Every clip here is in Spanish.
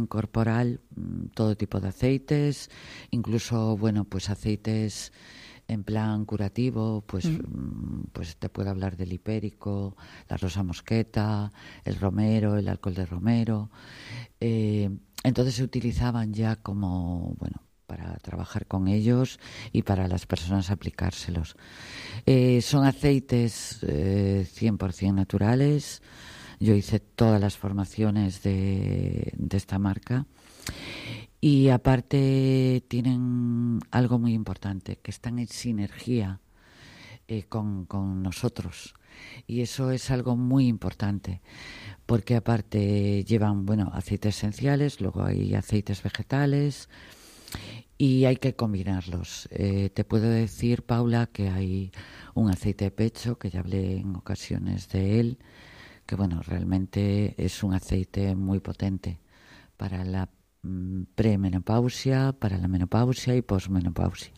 corporal, todo tipo de aceites, incluso, bueno, pues aceites en plan curativo, pues te puedo hablar del hipérico, la rosa mosqueta, el romero, el alcohol de romero. Entonces se utilizaban ya como, bueno, para trabajar con ellos y para las personas aplicárselos. Son aceites 100% naturales. Yo hice todas las formaciones de esta marca. Y aparte tienen algo muy importante, que están en sinergia con nosotros. Y eso es algo muy importante, porque aparte llevan, bueno, aceites esenciales, luego hay aceites vegetales y hay que combinarlos. Te puedo decir, Paula, que hay un aceite de pecho, que ya hablé en ocasiones de él, que bueno, realmente es un aceite muy potente para la premenopausia, para la menopausia y posmenopausia.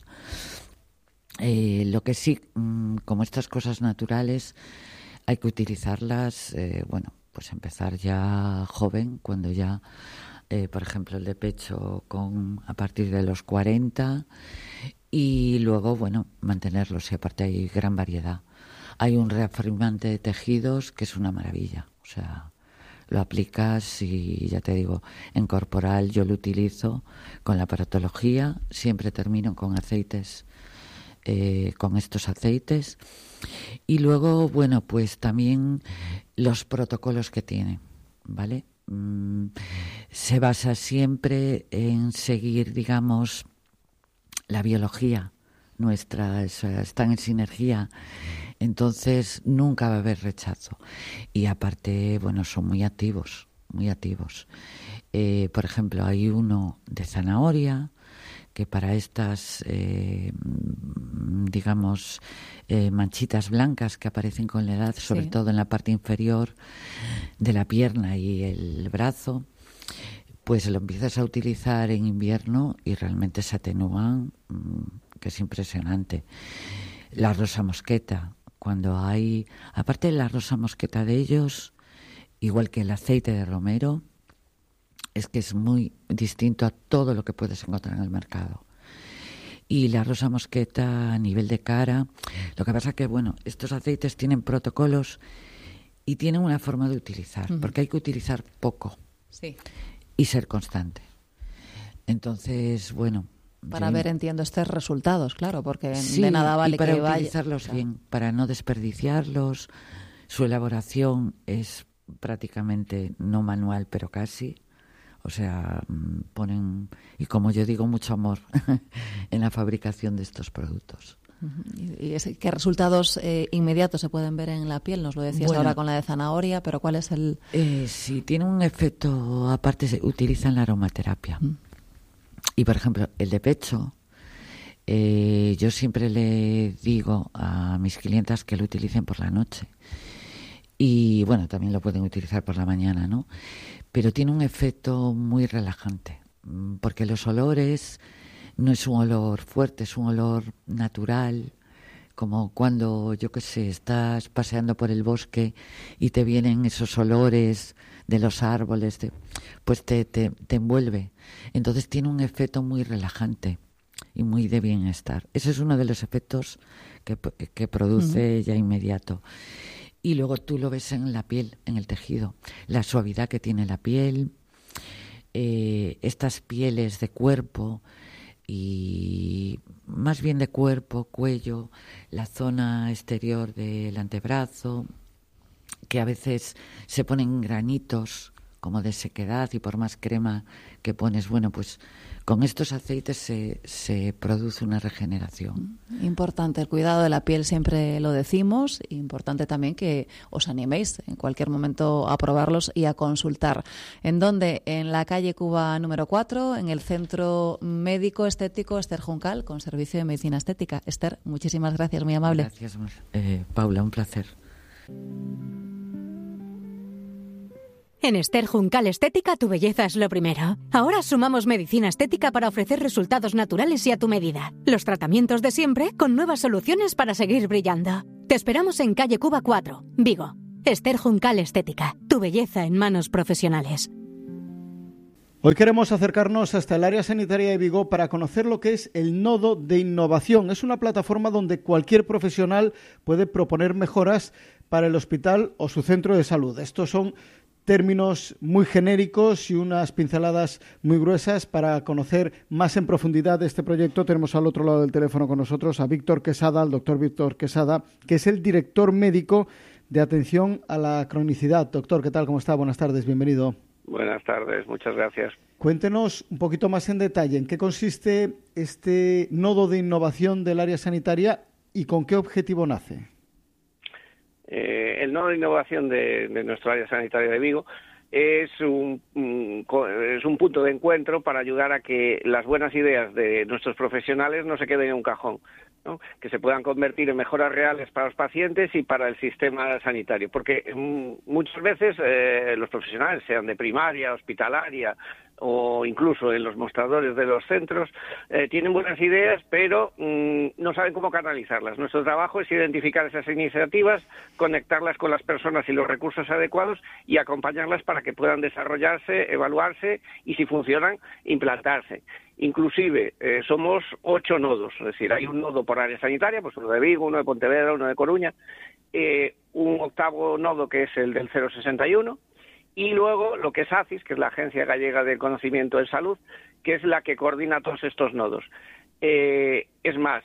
Lo que sí, como estas cosas naturales, hay que utilizarlas, bueno, pues empezar ya joven, cuando ya, por ejemplo, el de pecho a partir de los 40, y luego, bueno, mantenerlos. Y aparte hay gran variedad. Hay un reafirmante de tejidos que es una maravilla, o sea, lo aplicas y ya te digo, en corporal yo lo utilizo con la aparatología, siempre termino con aceites, con estos aceites. Y luego, bueno, pues también los protocolos que tiene, ¿vale? Se basa siempre en seguir, digamos, la biología nuestra, están en sinergia. Entonces nunca va a haber rechazo. Y aparte, bueno, son muy activos, muy activos. Por ejemplo, hay uno de zanahoria, que para estas, digamos, manchitas blancas que aparecen con la edad, sobre todo en la parte inferior de la pierna y el brazo, pues lo empiezas a utilizar en invierno y realmente se atenúan, que es impresionante. La rosa mosqueta, cuando hay, aparte de la rosa mosqueta de ellos, igual que el aceite de romero, es que es muy distinto a todo lo que puedes encontrar en el mercado. Y la rosa mosqueta a nivel de cara, lo que pasa que, bueno, estos aceites tienen protocolos y tienen una forma de utilizar, porque hay que utilizar poco y ser constante. Entonces, bueno, para ver, entiendo, estos resultados, claro, porque de nada vale que vaya. Para utilizarlos bien, para no desperdiciarlos. Su elaboración es prácticamente no manual, pero casi. O sea, ponen, y como yo digo, mucho amor en la fabricación de estos productos. ¿Y qué resultados inmediatos se pueden ver en la piel? Nos lo decías ahora con la de zanahoria, pero ¿cuál es el...? Sí, tiene un efecto, aparte se utiliza en la aromaterapia. Y, por ejemplo, el de pecho, yo siempre le digo a mis clientas que lo utilicen por la noche. Y, bueno, también lo pueden utilizar por la mañana, ¿no? Pero tiene un efecto muy relajante, porque los olores no es un olor fuerte, es un olor natural, como cuando, yo qué sé, estás paseando por el bosque y te vienen esos olores de los árboles, pues te envuelve. Entonces tiene un efecto muy relajante y muy de bienestar. Ese es uno de los efectos que produce ya inmediato. Y luego tú lo ves en la piel, en el tejido, la suavidad que tiene la piel, estas pieles de cuerpo, y más bien de cuerpo, cuello, la zona exterior del antebrazo, que a veces se ponen granitos como de sequedad, y por más crema que pones, bueno, pues con estos aceites se produce una regeneración. Importante el cuidado de la piel, siempre lo decimos. Importante también que os animéis en cualquier momento a probarlos y a consultar. ¿En dónde? En la calle Cuba número 4, en el Centro Médico Estético Esther Juncal, con servicio de medicina estética. Esther, muchísimas gracias, muy amable. Gracias, Paula, un placer. En Esther Juncal Estética, tu belleza es lo primero. Ahora sumamos medicina estética para ofrecer resultados naturales y a tu medida. Los tratamientos de siempre con nuevas soluciones para seguir brillando. Te esperamos en calle Cuba 4, Vigo. Esther Juncal Estética, tu belleza en manos profesionales. Hoy queremos acercarnos hasta el área sanitaria de Vigo para conocer lo que es el Nodo de Innovación. Es una plataforma donde cualquier profesional puede proponer mejoras para el hospital o su centro de salud. Estos son términos muy genéricos y unas pinceladas muy gruesas. Para conocer más en profundidad de este proyecto tenemos al otro lado del teléfono con nosotros a Víctor Quesada, al doctor Víctor Quesada, que es el director médico de atención a la cronicidad. Doctor, ¿qué tal? ¿Cómo está? Buenas tardes, bienvenido. Buenas tardes, muchas gracias. Cuéntenos un poquito más en detalle en qué consiste este nodo de innovación del área sanitaria y con qué objetivo nace. El nodo de innovación de nuestro área sanitaria de Vigo es un punto de encuentro para ayudar a que las buenas ideas de nuestros profesionales no se queden en un cajón, ¿no? Que se puedan convertir en mejoras reales para los pacientes y para el sistema sanitario, porque muchas veces los profesionales, sean de primaria, hospitalaria o incluso en los mostradores de los centros, tienen buenas ideas, pero no saben cómo canalizarlas. Nuestro trabajo es identificar esas iniciativas, conectarlas con las personas y los recursos adecuados y acompañarlas para que puedan desarrollarse, evaluarse y, si funcionan, implantarse. Inclusive, somos 8 nodos, es decir, hay un nodo por área sanitaria, pues uno de Vigo, uno de Pontevedra, uno de Coruña, un octavo nodo que es el del 061, y luego lo que es ACIS, que es la Agencia Gallega del Conocimiento en Salud, que es la que coordina todos estos nodos. Es más,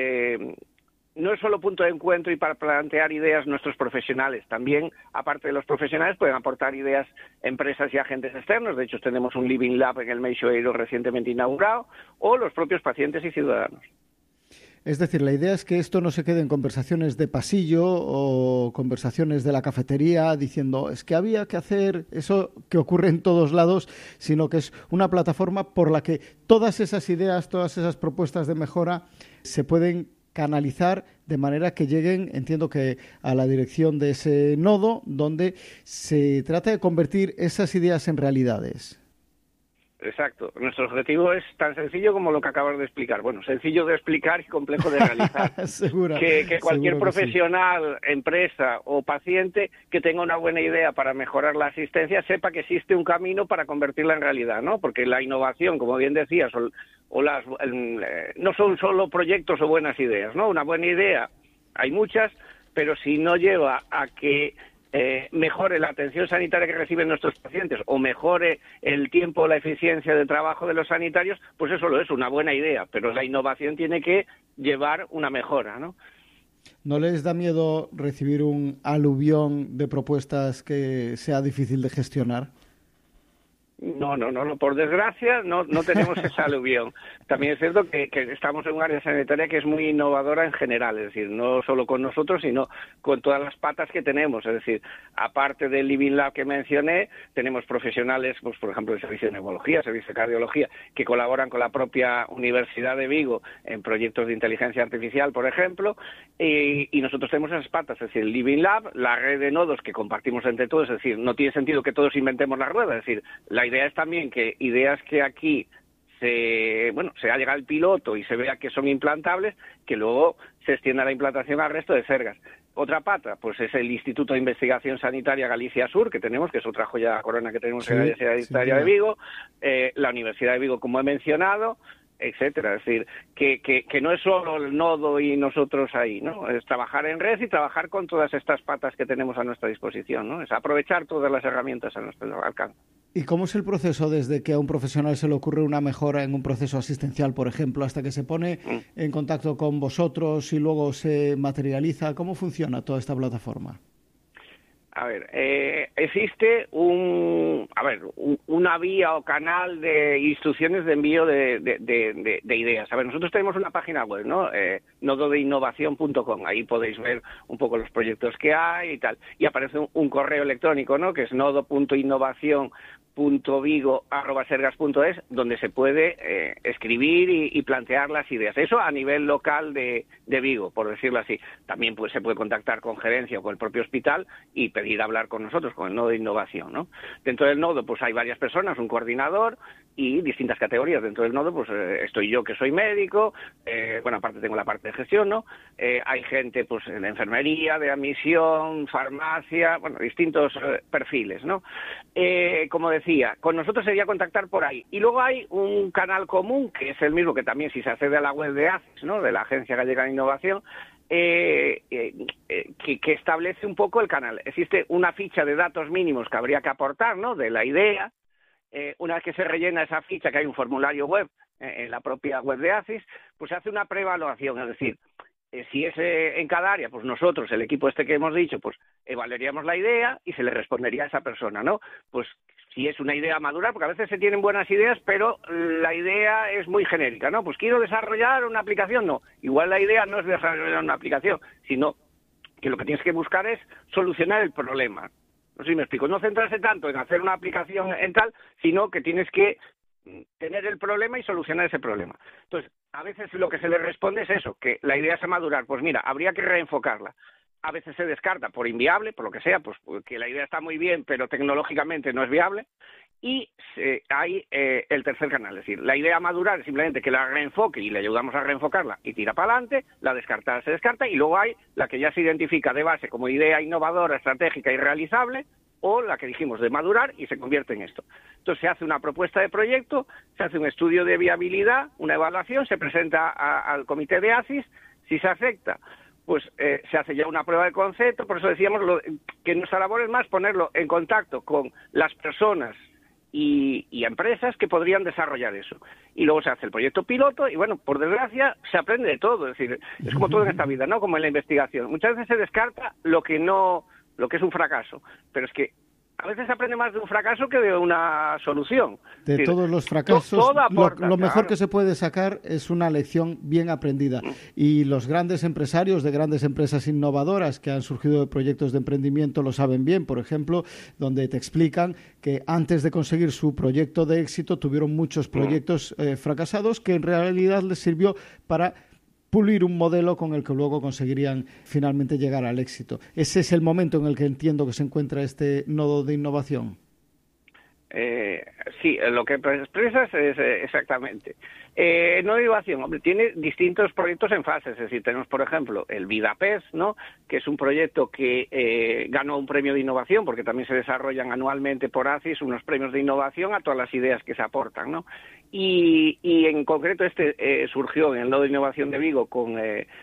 no es solo punto de encuentro y para plantear ideas nuestros profesionales, también, aparte de los profesionales, pueden aportar ideas empresas y agentes externos. De hecho, tenemos un Living Lab en el Meixoeiro recientemente inaugurado, o los propios pacientes y ciudadanos. Es decir, la idea es que esto no se quede en conversaciones de pasillo o conversaciones de la cafetería diciendo es que había que hacer eso que ocurre en todos lados, sino que es una plataforma por la que todas esas ideas, todas esas propuestas de mejora se pueden canalizar de manera que lleguen, entiendo que a la dirección de ese nodo, donde se trata de convertir esas ideas en realidades. Exacto. Nuestro objetivo es tan sencillo como lo que acabas de explicar. Bueno, sencillo de explicar y complejo de realizar. Que cualquier profesional, sí, empresa o paciente que tenga una buena idea para mejorar la asistencia sepa que existe un camino para convertirla en realidad, ¿no? Porque la innovación, como bien decías, no son solo proyectos o buenas ideas, ¿no? Una buena idea, hay muchas, pero si no lleva a que mejore la atención sanitaria que reciben nuestros pacientes o mejore el tiempo o la eficiencia de trabajo de los sanitarios, pues eso lo es una buena idea, pero la innovación tiene que llevar una mejora, ¿no? ¿No les da miedo recibir un aluvión de propuestas que sea difícil de gestionar? No, por desgracia no tenemos esa aluvión. También es cierto que estamos en un área sanitaria que es muy innovadora en general, es decir, no solo con nosotros, sino con todas las patas que tenemos. Es decir, aparte del Living Lab que mencioné, tenemos profesionales, pues por ejemplo, del servicio de neumología, servicio de cardiología, que colaboran con la propia Universidad de Vigo en proyectos de inteligencia artificial, por ejemplo, y nosotros tenemos esas patas, es decir, el Living Lab, la red de nodos que compartimos entre todos, es decir, no tiene sentido que todos inventemos la rueda, es decir, la idea es también que ideas que aquí se ha llegado al piloto y se vea que son implantables, que luego se extienda la implantación al resto de cergas. Otra pata, pues es el Instituto de Investigación Sanitaria Galicia Sur, que tenemos, que es otra joya de la corona que tenemos en la Universidad Sanitaria de Vigo, la Universidad de Vigo, como he mencionado, etcétera. Es decir, que no es solo el nodo y nosotros ahí, ¿no? Es trabajar en red y trabajar con todas estas patas que tenemos a nuestra disposición, ¿no? Es aprovechar todas las herramientas a nuestro alcance. ¿Y cómo es el proceso desde que a un profesional se le ocurre una mejora en un proceso asistencial, por ejemplo, hasta que se pone en contacto con vosotros y luego se materializa? ¿Cómo funciona toda esta plataforma? A ver, existe una vía o canal de instrucciones de envío de ideas. A ver, nosotros tenemos una página web, ¿no? Nododeinnovación.com. Ahí podéis ver un poco los proyectos que hay y tal. Y aparece un correo electrónico, ¿no? Que es nodo.innovación.vigo@sergas.es, donde se puede escribir y plantear las ideas. Eso a nivel local de Vigo, por decirlo así. También se puede contactar con gerencia o con el propio hospital y pedir hablar con nosotros, con el nodo de innovación, ¿no? Dentro del nodo pues hay varias personas, un coordinador, y distintas categorías dentro del nodo, pues estoy yo que soy médico, bueno, aparte tengo la parte de gestión, ¿no? Hay gente pues en enfermería, de admisión, farmacia, bueno, distintos perfiles, ¿no? Como decía, con nosotros sería contactar por ahí. Y luego hay un canal común, que es el mismo que también si se accede a la web de ACIS, ¿no? De la Agencia Gallega de Innovación, que establece un poco el canal. Existe una ficha de datos mínimos que habría que aportar, ¿no? De la idea. Una vez que se rellena esa ficha, que hay un formulario web en la propia web de ACIS, pues se hace una preevaluación, es decir, si es en cada área, pues nosotros, el equipo este que hemos dicho, pues evaluaríamos la idea y se le respondería a esa persona, ¿no? Pues si es una idea madura, porque a veces se tienen buenas ideas, pero la idea es muy genérica, ¿no? Pues quiero desarrollar una aplicación, no. Igual la idea no es desarrollar una aplicación, sino que lo que tienes que buscar es solucionar el problema. No sé si me explico, no centrarse tanto en hacer una aplicación en tal, sino que tienes que tener el problema y solucionar ese problema. Entonces, a veces lo que se le responde es eso, que la idea es a madurar. Pues mira, habría que reenfocarla. A veces se descarta por inviable, por lo que sea, pues que la idea está muy bien, pero tecnológicamente no es viable. Y hay el tercer canal, es decir, la idea a madurar es simplemente que la reenfoque y le ayudamos a reenfocarla y tira para adelante, la descartada se descarta, y luego hay la que ya se identifica de base como idea innovadora, estratégica y realizable, o la que dijimos de madurar y se convierte en esto. Entonces se hace una propuesta de proyecto, se hace un estudio de viabilidad, una evaluación, se presenta al comité de ACIS, si se acepta, pues se hace ya una prueba de concepto. Por eso decíamos que nuestra labor es más ponerlo en contacto con las personas y empresas que podrían desarrollar eso. Y luego se hace el proyecto piloto y, bueno, por desgracia, se aprende de todo. Es decir, es como todo en esta vida, ¿no? Como en la investigación. Muchas veces se descarta lo que es un fracaso. Pero es que a veces se aprende más de un fracaso que de una solución. De decir, todos los fracasos, todo aporta, lo mejor claro, que se puede sacar es una lección bien aprendida. Y los grandes empresarios de grandes empresas innovadoras que han surgido de proyectos de emprendimiento lo saben bien. Por ejemplo, donde te explican que antes de conseguir su proyecto de éxito tuvieron muchos proyectos fracasados que en realidad les sirvió para pulir un modelo con el que luego conseguirían finalmente llegar al éxito. Ese es el momento en el que entiendo que se encuentra este nodo de innovación. Sí, lo que expresas es exactamente. No de innovación, hombre, tiene distintos proyectos en fases. Es decir, tenemos, por ejemplo, el VidaPES, ¿no? Que es un proyecto que ganó un premio de innovación, porque también se desarrollan anualmente por ACIS unos premios de innovación a todas las ideas que se aportan, ¿no? Y en concreto surgió en el nodo de innovación de Vigo con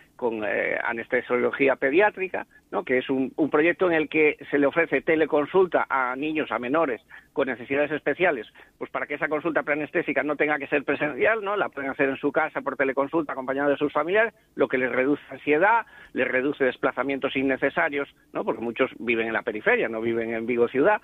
anestesiología pediátrica, ¿no? Que es un proyecto en el que se le ofrece teleconsulta a niños, a menores con necesidades especiales, pues para que esa consulta preanestésica no tenga que ser presencial, ¿no? La pueden hacer en su casa por teleconsulta acompañado de sus familiares, lo que les reduce ansiedad, les reduce desplazamientos innecesarios, ¿no? Porque muchos viven en la periferia, no viven en Vigo ciudad.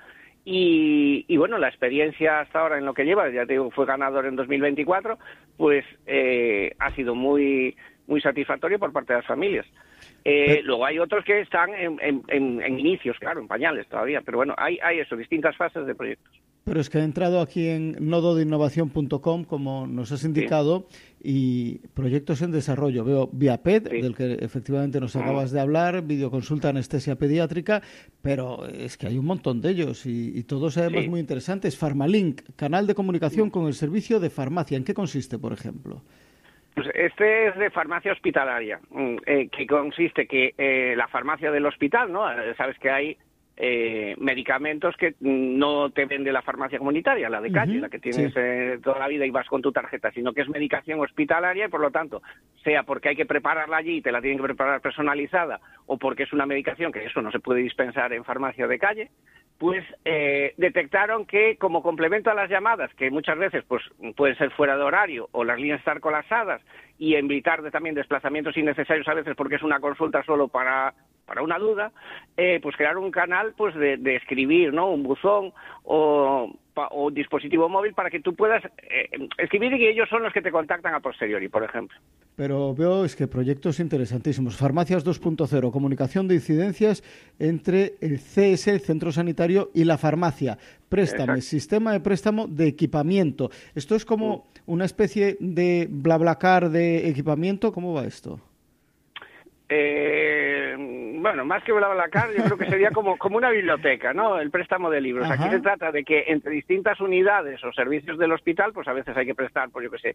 Y bueno, la experiencia hasta ahora en lo que lleva, ya te digo, fue ganador en 2024, pues ha sido muy satisfactorio por parte de las familias. Luego hay otros que están en inicios, claro, en pañales todavía, pero bueno, hay eso, distintas fases de proyectos. Pero es que he entrado aquí en nododeinnovación.com, como nos has indicado, y proyectos en desarrollo. Veo ViaPed, del que efectivamente nos acabas de hablar, videoconsulta anestesia pediátrica, pero es que hay un montón de ellos y todos además muy interesantes. Farmalink, canal de comunicación con el servicio de farmacia. ¿En qué consiste, por ejemplo? Pues este es de farmacia hospitalaria, que consiste que la farmacia del hospital, ¿no? Sabes que hay medicamentos que no te vende la farmacia comunitaria, la de calle, la que tienes toda la vida y vas con tu tarjeta, sino que es medicación hospitalaria y por lo tanto, sea porque hay que prepararla allí y te la tienen que preparar personalizada o porque es una medicación que eso no se puede dispensar en farmacia de calle, pues detectaron que como complemento a las llamadas, que muchas veces pues pueden ser fuera de horario o las líneas estar colapsadas y evitar también desplazamientos innecesarios a veces porque es una consulta solo para una duda, pues crear un canal pues de escribir, ¿no? Un buzón o un dispositivo móvil para que tú puedas escribir y que ellos son los que te contactan a posteriori, por ejemplo. Pero veo es que proyectos interesantísimos. Farmacias 2.0, comunicación de incidencias entre el CS, el centro sanitario, y la farmacia. Préstame, sistema de préstamo de equipamiento. ¿Esto es como una especie de BlaBlaCar de equipamiento? ¿Cómo va esto? bueno, más que BlaBlaCar, yo creo que sería como una biblioteca, ¿no? El préstamo de libros. Ajá. Aquí se trata de que entre distintas unidades o servicios del hospital, pues a veces hay que prestar, pues yo qué sé,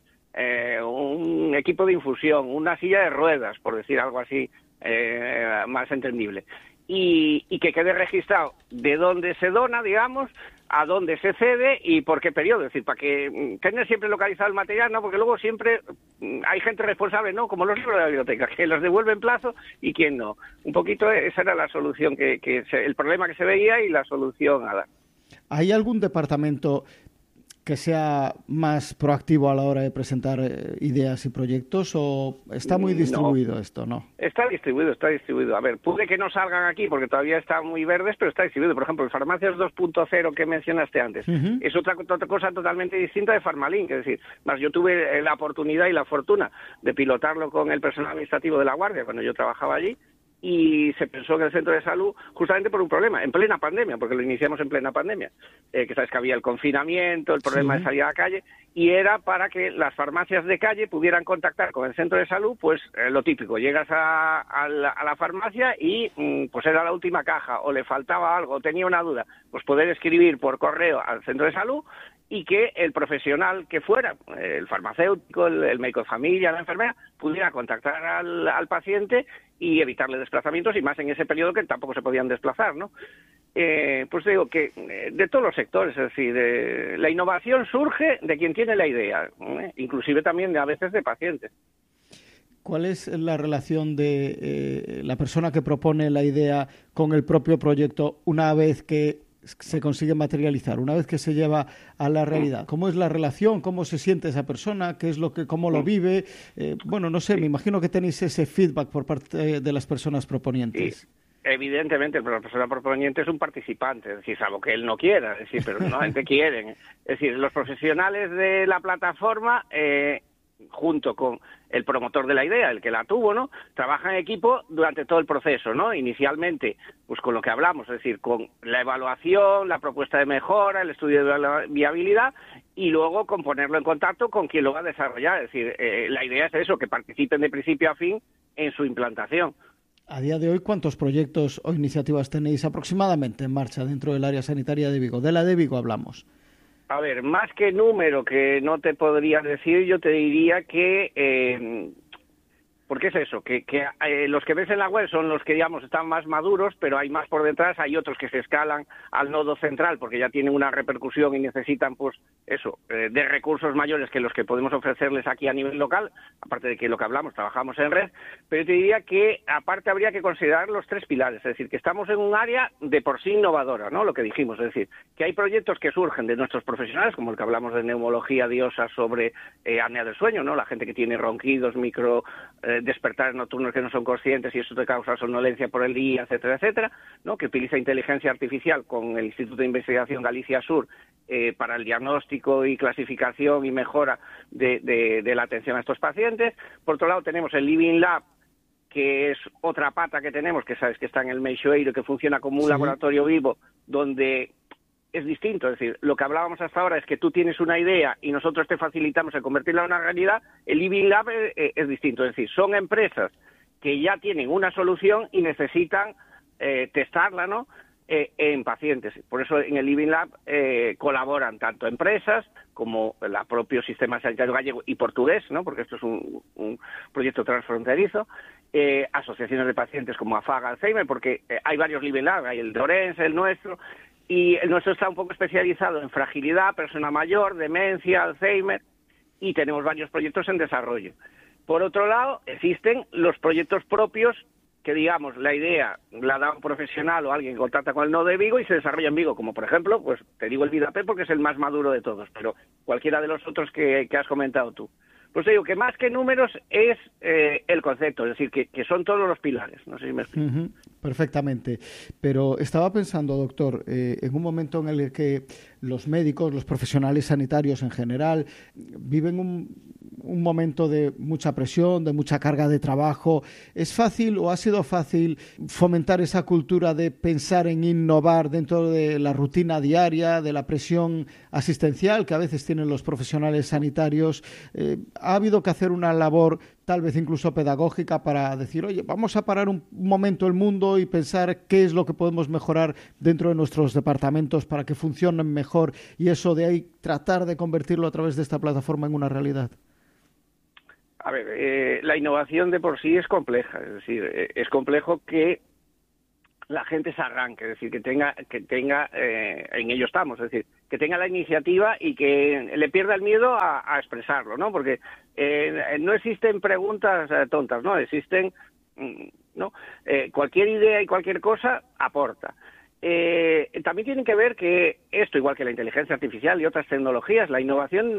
un equipo de infusión, una silla de ruedas, por decir algo así más entendible. Y que quede registrado de dónde se dona, digamos, a dónde se cede y por qué periodo. Es decir, para que tener siempre localizado el material, ¿no? Porque luego siempre hay gente responsable, ¿no? Como los libros de la biblioteca, que los devuelve en plazo y quién no. Un poquito esa era la solución, el problema que se veía y la solución a dar. ¿Hay algún departamento que sea más proactivo a la hora de presentar ideas y proyectos o está muy distribuido esto, no? Está distribuido. A ver, puede que no salgan aquí porque todavía están muy verdes, pero está distribuido. Por ejemplo, el Farmacias 2.0 que mencionaste antes es otra cosa totalmente distinta de Farmalink. Es decir, más yo tuve la oportunidad y la fortuna de pilotarlo con el personal administrativo de La Guardia cuando yo trabajaba allí. Y se pensó en el centro de salud justamente por un problema, en plena pandemia, porque lo iniciamos en plena pandemia, que sabes que había el confinamiento, el problema de salir a la calle, y era para que las farmacias de calle pudieran contactar con el centro de salud, pues lo típico, llegas a la farmacia y pues era la última caja, o le faltaba algo, o tenía una duda, pues poder escribir por correo al centro de salud y que el profesional que fuera, el farmacéutico, el médico de familia, la enfermera, pudiera contactar al paciente y evitarle desplazamientos, y más en ese periodo que tampoco se podían desplazar, ¿no? Pues digo que de todos los sectores, es decir, la innovación surge de quien tiene la idea, inclusive también a veces de pacientes. ¿Cuál es la relación de la persona que propone la idea con el propio proyecto una vez que se consigue materializar, una vez que se lleva a la realidad? ¿Cómo es la relación? ¿Cómo se siente esa persona? ¿Cómo lo vive? Bueno, no sé, me imagino que tenéis ese feedback por parte de las personas proponientes. Sí. Evidentemente, pero la persona proponiente es un participante, es decir, salvo que él no quiera, es decir, pero normalmente quieren. Es decir, los profesionales de la plataforma, junto con el promotor de la idea, el que la tuvo, ¿no?, trabajan en equipo durante todo el proceso, ¿no? Inicialmente, pues con lo que hablamos, es decir, con la evaluación, la propuesta de mejora, el estudio de la viabilidad, y luego con ponerlo en contacto con quien lo va a desarrollar. Es decir, la idea es eso, que participen de principio a fin en su implantación. A día de hoy, ¿cuántos proyectos o iniciativas tenéis aproximadamente en marcha dentro del área sanitaria de Vigo? De la de Vigo hablamos. A ver, más que número que no te podría decir, yo te diría que porque es eso, que los que ves en la web son los que, digamos, están más maduros, pero hay más por detrás, hay otros que se escalan al nodo central porque ya tienen una repercusión y necesitan, pues, eso, de recursos mayores que los que podemos ofrecerles aquí a nivel local, aparte de que lo que hablamos, trabajamos en red, pero yo te diría que, aparte, habría que considerar los tres pilares, es decir, que estamos en un área de por sí innovadora, ¿no?, lo que dijimos, es decir, que hay proyectos que surgen de nuestros profesionales, como el que hablamos de neumología diosa sobre apnea del sueño, ¿no?, la gente que tiene ronquidos, despertares nocturnos que no son conscientes y eso te causa somnolencia por el día, etcétera, etcétera, ¿no?, que utiliza inteligencia artificial con el Instituto de Investigación Galicia Sur para el diagnóstico y clasificación y mejora de la atención a estos pacientes. Por otro lado tenemos el Living Lab, que es otra pata que tenemos, que sabes que está en el Meixoeiro, que funciona como un laboratorio vivo, donde es distinto, es decir, lo que hablábamos hasta ahora es que tú tienes una idea y nosotros te facilitamos el convertirla en una realidad. El Living Lab es distinto, es decir, son empresas que ya tienen una solución y necesitan testarla, ¿no?, en pacientes. Por eso en el Living Lab colaboran tanto empresas como el propio Sistema Sanitario Gallego y portugués, ¿no?, porque esto es un proyecto transfronterizo, asociaciones de pacientes como AFAG, Alzheimer, porque hay varios Living Lab, hay el de Orense, el nuestro, y el nuestro está un poco especializado en fragilidad, persona mayor, demencia, Alzheimer, y tenemos varios proyectos en desarrollo. Por otro lado, existen los proyectos propios que, digamos, la idea la da un profesional o alguien que contacta con el nodo de Vigo y se desarrolla en Vigo, como por ejemplo, pues te digo el VidaP porque es el más maduro de todos, pero cualquiera de los otros que has comentado tú. Pues te digo que más que números es el concepto, es decir, que son todos los pilares. No sé si me explico. Perfectamente. Pero estaba pensando, doctor, en un momento en el que los médicos, los profesionales sanitarios en general, viven un momento de mucha presión, de mucha carga de trabajo. ¿Es fácil o ha sido fácil fomentar esa cultura de pensar en innovar dentro de la rutina diaria, de la presión asistencial que a veces tienen los profesionales sanitarios? ¿Ha habido que hacer una labor tal vez incluso pedagógica para decir, oye, vamos a parar un momento el mundo y pensar qué es lo que podemos mejorar dentro de nuestros departamentos para que funcionen mejor, y eso de ahí tratar de convertirlo a través de esta plataforma en una realidad? A ver, la innovación de por sí es compleja, es decir, es complejo que la gente se arranque, es decir, que tenga, en ello estamos, es decir, que tenga la iniciativa y que le pierda el miedo a expresarlo, ¿no? Porque no existen preguntas tontas, ¿no? Existen, ¿no? Cualquier idea y cualquier cosa aporta. También tienen que ver que esto, igual que la inteligencia artificial y otras tecnologías, la innovación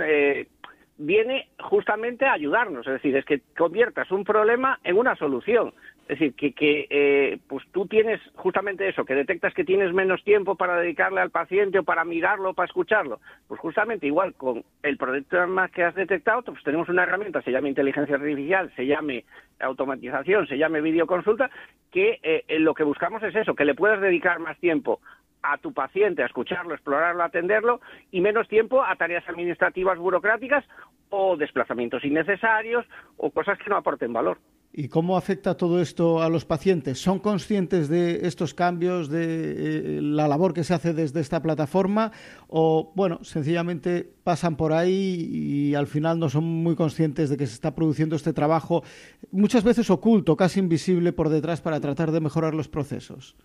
viene justamente a ayudarnos, es decir, es que conviertas un problema en una solución. Es decir, que pues tú tienes justamente eso, que detectas que tienes menos tiempo para dedicarle al paciente o para mirarlo o para escucharlo. Pues justamente igual con el problema que has detectado, pues tenemos una herramienta, se llama inteligencia artificial, se llame automatización, se llame videoconsulta, que lo que buscamos es eso, que le puedas dedicar más tiempo a tu paciente, a escucharlo, explorarlo, atenderlo, y menos tiempo a tareas administrativas burocráticas o desplazamientos innecesarios o cosas que no aporten valor. ¿Y cómo afecta todo esto a los pacientes? ¿Son conscientes de estos cambios, de la labor que se hace desde esta plataforma? ¿O, bueno, sencillamente pasan por ahí y al final no son muy conscientes de que se está produciendo este trabajo, muchas veces oculto, casi invisible por detrás, para tratar de mejorar los procesos?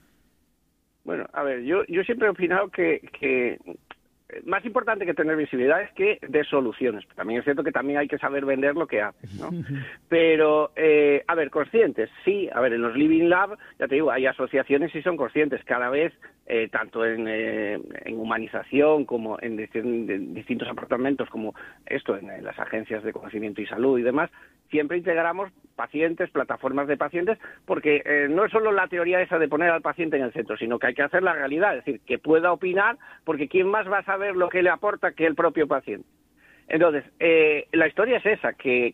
Bueno, a ver, yo siempre he opinado que más importante que tener visibilidad es que dé soluciones. También es cierto que también hay que saber vender lo que haces, ¿no? Pero, a ver, conscientes, sí. A ver, en los Living Lab, ya te digo, hay asociaciones y son conscientes. Cada vez, tanto en humanización como en distintos apartamentos, como esto, en las agencias de conocimiento y salud y demás, siempre integramos pacientes, plataformas de pacientes, porque no es solo la teoría esa de poner al paciente en el centro, sino que hay que hacer la realidad, es decir, que pueda opinar, porque ¿quién más va a saber lo que le aporta que el propio paciente? Entonces, la historia es esa, que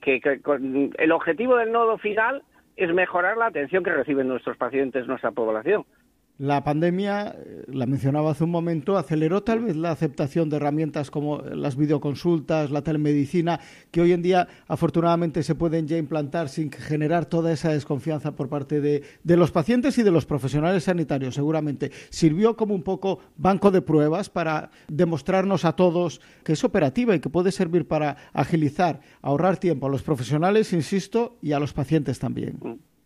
el objetivo del nodo final es mejorar la atención que reciben nuestros pacientes, nuestra población. La pandemia, la mencionaba hace un momento, aceleró tal vez la aceptación de herramientas como las videoconsultas, la telemedicina, que hoy en día afortunadamente se pueden ya implantar sin generar toda esa desconfianza por parte de los pacientes y de los profesionales sanitarios. Seguramente sirvió como un poco banco de pruebas para demostrarnos a todos que es operativa y que puede servir para agilizar, ahorrar tiempo a los profesionales, insisto, y a los pacientes también.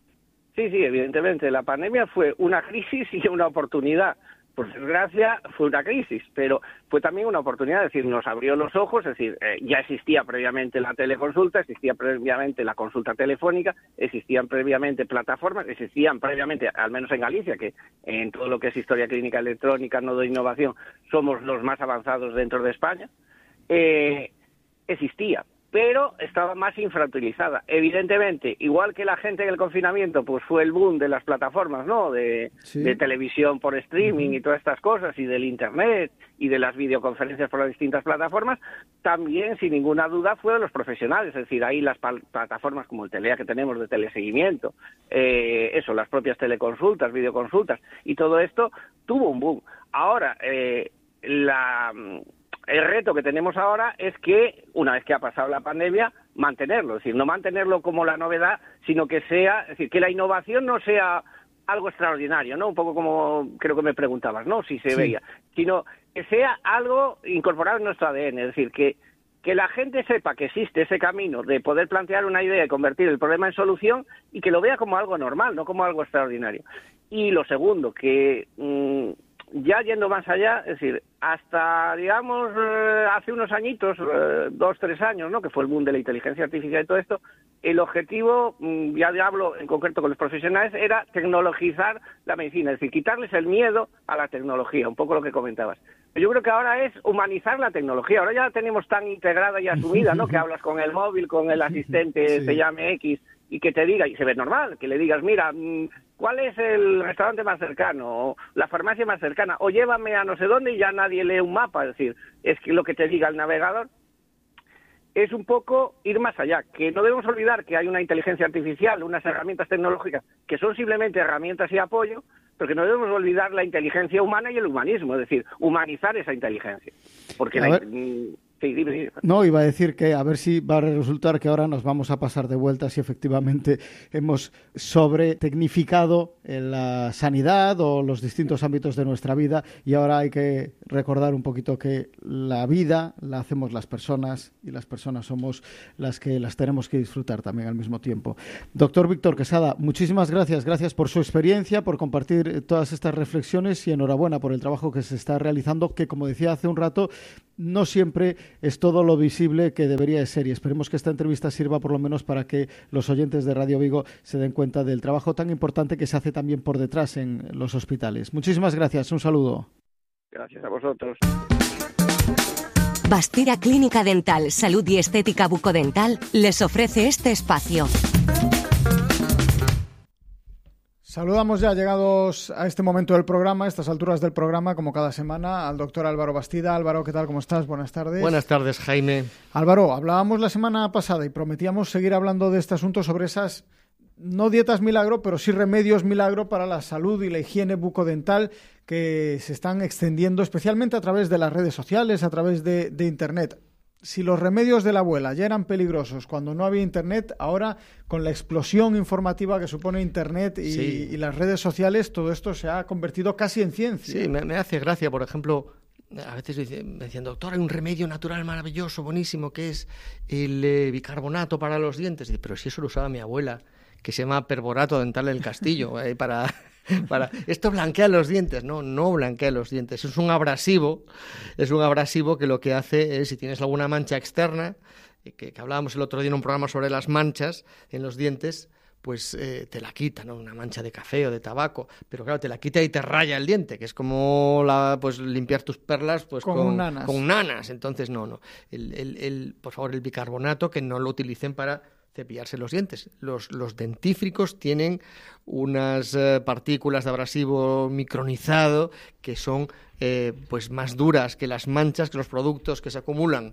Sí, evidentemente. La pandemia fue una crisis y una oportunidad. Por desgracia, fue una crisis, pero fue también una oportunidad, es decir, nos abrió los ojos, es decir, ya existía previamente la teleconsulta, existía previamente la consulta telefónica, existían previamente plataformas, existían previamente, al menos en Galicia, que en todo lo que es historia clínica electrónica, nodo de innovación, somos los más avanzados dentro de España, existía, pero estaba más infrautilizada. Evidentemente, igual que la gente en el confinamiento, pues fue el boom de las plataformas, ¿no? De televisión por streaming y todas estas cosas, y del internet, y de las videoconferencias por las distintas plataformas, también, sin ninguna duda, fue de los profesionales, es decir, ahí las plataformas como el Telea que tenemos de teleseguimiento, las propias teleconsultas, videoconsultas, y todo esto tuvo un boom. Ahora, el reto que tenemos ahora es que, una vez que ha pasado la pandemia, mantenerlo. Es decir, no mantenerlo como la novedad, sino que sea, es decir, que la innovación no sea algo extraordinario, ¿no? Un poco como creo que me preguntabas, ¿no? Si se veía. Sino que sea algo incorporado en nuestro ADN. Es decir, que la gente sepa que existe ese camino de poder plantear una idea y convertir el problema en solución, y que lo vea como algo normal, no como algo extraordinario. Y lo segundo, que ya yendo más allá, es decir, hasta, digamos, hace unos añitos, 2-3 años, ¿no?, que fue el boom de la inteligencia artificial y todo esto, el objetivo, ya hablo en concreto con los profesionales, era tecnologizar la medicina, es decir, quitarles el miedo a la tecnología, un poco lo que comentabas. Yo creo que ahora es humanizar la tecnología, ahora ya la tenemos tan integrada y asumida, ¿no?, que hablas con el móvil, con el asistente, te llame X, y que te diga, y se ve normal, que le digas, mira, ¿cuál es el restaurante más cercano? O la farmacia más cercana, o llévame a no sé dónde, y ya nadie lee un mapa, es decir, es que lo que te diga el navegador. es un poco ir más allá, que no debemos olvidar que hay una inteligencia artificial, unas herramientas tecnológicas que son simplemente herramientas y apoyo, pero que no debemos olvidar la inteligencia humana y el humanismo, es decir, humanizar esa inteligencia. Porque Sí, dime. No, iba a decir que a ver si va a resultar que ahora nos vamos a pasar de vuelta si efectivamente hemos sobretecnificado la sanidad o los distintos ámbitos de nuestra vida, y ahora hay que recordar un poquito que la vida la hacemos las personas y las personas somos las que las tenemos que disfrutar también al mismo tiempo. Doctor Víctor Quesada, muchísimas gracias por su experiencia, por compartir todas estas reflexiones, y enhorabuena por el trabajo que se está realizando, que, como decía hace un rato, no siempre es todo lo visible que debería de ser, y esperemos que esta entrevista sirva por lo menos para que los oyentes de Radio Vigo se den cuenta del trabajo tan importante que se hace también por detrás en los hospitales. Muchísimas gracias, un saludo. Gracias a vosotros. Bastida Clínica Dental, Salud y Estética Bucodental les ofrece este espacio. Saludamos ya, llegados a este momento del programa, a estas alturas del programa, como cada semana, al doctor Álvaro Bastida. Álvaro, ¿qué tal? ¿Cómo estás? Buenas tardes. Buenas tardes, Jaime. Álvaro, hablábamos la semana pasada y prometíamos seguir hablando de este asunto, sobre esas, no dietas milagro, pero sí remedios milagro para la salud y la higiene bucodental que se están extendiendo especialmente a través de las redes sociales, a través de Internet. Si los remedios de la abuela ya eran peligrosos cuando no había Internet, ahora con la explosión informativa que supone Internet y las redes sociales, todo esto se ha convertido casi en ciencia. Sí, me hace gracia, por ejemplo, a veces me decían, doctor, hay un remedio natural maravilloso, buenísimo, que es el bicarbonato para los dientes. Pero si eso lo usaba mi abuela, que se llama perborato dental del Castillo, para esto blanquea los dientes. No blanquea los dientes, es un abrasivo que lo que hace es, si tienes alguna mancha externa, que hablábamos el otro día en un programa sobre las manchas en los dientes, pues te la quita, ¿no? Una mancha de café o de tabaco, pero claro, te la quita y te raya el diente, que es como pues limpiar tus perlas pues con nanas. Entonces no. Por favor, el bicarbonato, que no lo utilicen para cepillarse los dientes. Los dentífricos tienen unas partículas de abrasivo micronizado que son pues más duras que las manchas, que los productos que se acumulan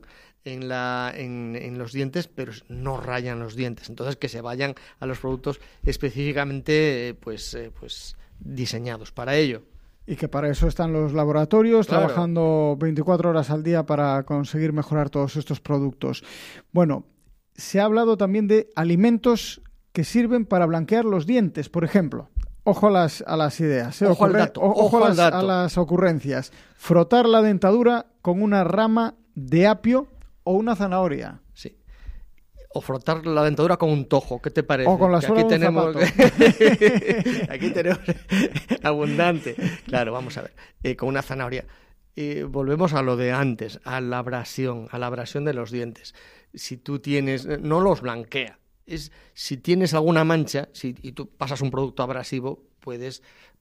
en los dientes, pero no rayan los dientes. Entonces, que se vayan a los productos específicamente pues diseñados para ello. Y que para eso están los laboratorios, claro, trabajando 24 horas al día para conseguir mejorar todos estos productos. Bueno, se ha hablado también de alimentos que sirven para blanquear los dientes, por ejemplo. Ojo a las ideas. Ojo al dato. A las ocurrencias. Frotar la dentadura con una rama de apio o una zanahoria. Sí. O frotar la dentadura con un tojo. ¿Qué te parece? O con la suela de un zapato. Aquí tenemos abundante. Claro, vamos a ver. Con una zanahoria. Volvemos a lo de antes, a la abrasión de los dientes. Si tú tienes, no los blanquea, si tienes alguna mancha, y tú pasas un producto abrasivo, puedes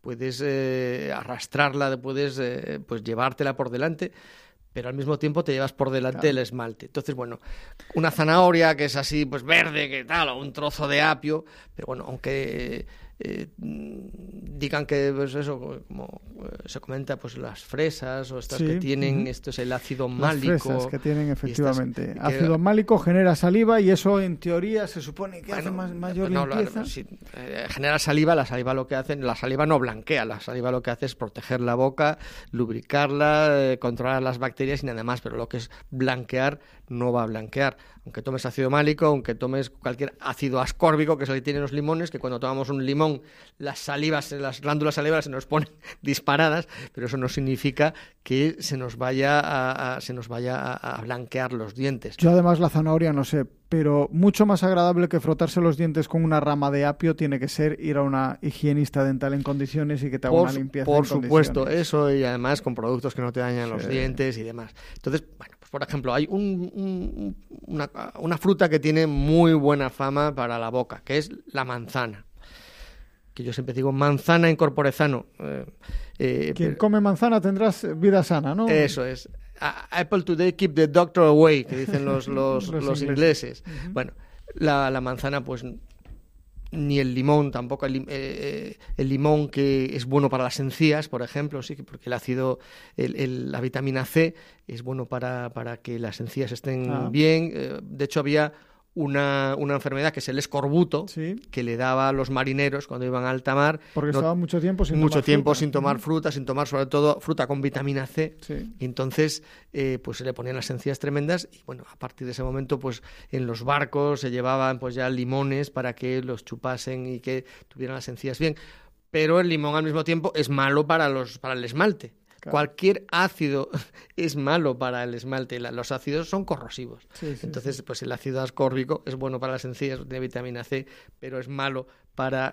arrastrarla, puedes pues llevártela por delante, pero al mismo tiempo te llevas por delante el esmalte. Entonces, bueno, una zanahoria que es así, pues verde, que tal, o un trozo de apio, pero bueno, aunque digan que pues eso, como se comenta, pues las fresas o estas que tienen, esto es el ácido málico. Las fresas que tienen, efectivamente. Ácido málico genera saliva y eso en teoría se supone que hace mayor limpieza. Genera saliva, la saliva lo que hace, la saliva no blanquea, la saliva lo que hace es proteger la boca, lubricarla, controlar las bacterias y nada más, pero lo que es blanquear no va a blanquear. Aunque tomes ácido málico, aunque tomes cualquier ácido ascórbico, que es el que tienen los limones, que cuando tomamos un limón las glándulas salivales se nos ponen disparadas, pero eso no significa que se nos vaya a blanquear los dientes. Yo además la zanahoria no sé, pero mucho más agradable que frotarse los dientes con una rama de apio tiene que ser ir a una higienista dental en condiciones y que te haga una limpieza por supuesto, eso, y además con productos que no te dañan los dientes y demás. Entonces, bueno, pues por ejemplo, hay una fruta que tiene muy buena fama para la boca, que es la manzana. Que yo siempre digo manzana en corpore sano. Quien come manzana tendrás vida sana, ¿no? Eso es. Apple today, keep the doctor away, que dicen los ingleses. Uh-huh. Bueno, la manzana pues ni el limón, tampoco el limón, que es bueno para las encías, por ejemplo, sí, porque el ácido, la vitamina C es bueno para que las encías estén bien. De hecho, había una enfermedad que es el escorbuto, sí, que le daba a los marineros cuando iban a alta mar. Porque estaban mucho tiempo sin tomar fruta, sin tomar sobre todo fruta con vitamina C. Sí. Y entonces pues se le ponían las encías tremendas y bueno, a partir de ese momento pues en los barcos se llevaban pues ya limones para que los chupasen y que tuvieran las encías bien. Pero el limón al mismo tiempo es malo para el esmalte. Claro. Cualquier ácido es malo para el esmalte. Los ácidos son corrosivos. Sí, entonces, pues el ácido ascórbico es bueno para las encías, de vitamina C, pero es malo para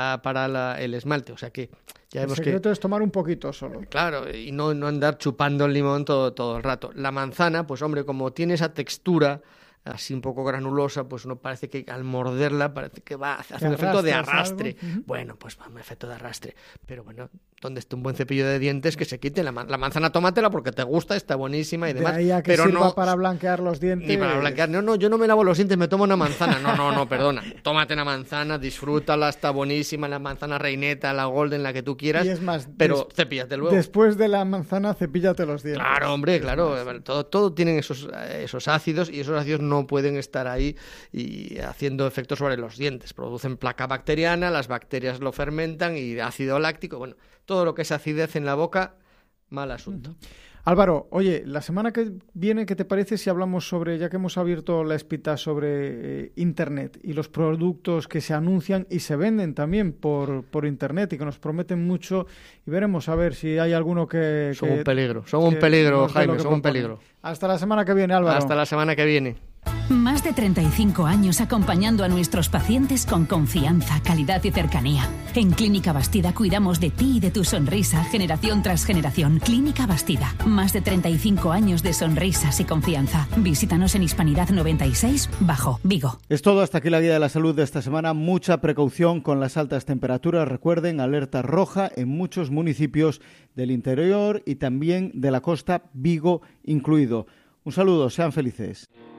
el esmalte. O sea que ya vemos que... El secreto es tomar un poquito solo. Claro, y no andar chupando el limón todo el rato. La manzana, pues hombre, como tiene esa textura así un poco granulosa, pues uno parece que al morderla parece que va a hacer un efecto de arrastre. Bueno, pues va un efecto de arrastre. Pero bueno, donde esté un buen cepillo de dientes, que se quite la manzana, tómatela porque te gusta, está buenísima y demás. De ahí a que pero sirva no para blanquear los dientes. Ni para blanquear. No, yo no me lavo los dientes, me tomo una manzana. No, perdona. Tómate una manzana, disfrútala, está buenísima, la manzana reineta, la golden, la que tú quieras. Y es más, pero cepíllate luego. Después de la manzana, cepíllate los dientes. Claro, hombre, claro. Todo tienen esos ácidos y esos ácidos no pueden estar ahí y haciendo efectos sobre los dientes. Producen placa bacteriana, las bacterias lo fermentan y ácido láctico. Bueno, todo lo que es acidez en la boca, mal asunto. Álvaro, oye, la semana que viene, ¿qué te parece si hablamos sobre, ya que hemos abierto la espita sobre Internet y los productos que se anuncian y se venden también por Internet y que nos prometen mucho, y veremos a ver si hay alguno que... Son un peligro, Jaime, son un peligro. Hasta la semana que viene, Álvaro. Hasta la semana que viene. Más de 35 años acompañando a nuestros pacientes con confianza, calidad y cercanía. En Clínica Bastida cuidamos de ti y de tu sonrisa, generación tras generación. Clínica Bastida, más de 35 años de sonrisas y confianza. Visítanos en Hispanidad 96, Bajo, Vigo. Es todo, hasta aquí la guía de la salud de esta semana. Mucha precaución con las altas temperaturas. Recuerden, alerta roja en muchos municipios del interior y también de la costa, Vigo incluido. Un saludo, sean felices.